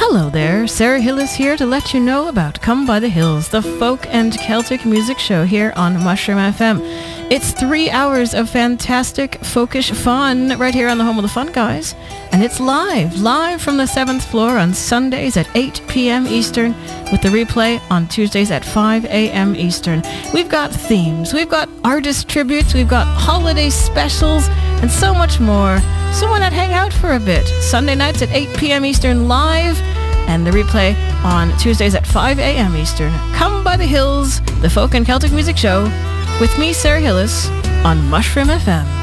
Hello there, Sarah Hillis here to let you know about Come by the Hills, the folk and Celtic music show here on Mushroom FM. It's 3 hours of fantastic folkish fun right here on the home of the fun guys. And it's live from the 7th floor on Sundays at 8 p.m. Eastern with the replay on Tuesdays at 5 a.m. Eastern. We've got themes, we've got artist tributes, we've got holiday specials, and so much more. So why not hang out for a bit? Sunday nights at 8 p.m. Eastern live, and the replay on Tuesdays at 5 a.m. Eastern. Come by the Hills, the folk and Celtic music show, with me, Sarah Hillis, on Mushroom FM.